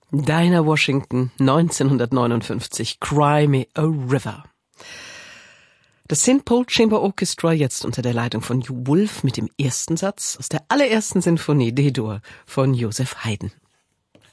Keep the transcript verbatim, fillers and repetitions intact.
Dinah Washington, neunzehnhundertneunundfünfzig, Cry Me a River. Das Saint Paul Chamber Orchestra jetzt unter der Leitung von Hugh Wolf mit dem ersten Satz aus der allerersten Sinfonie D-Dur von Joseph Haydn.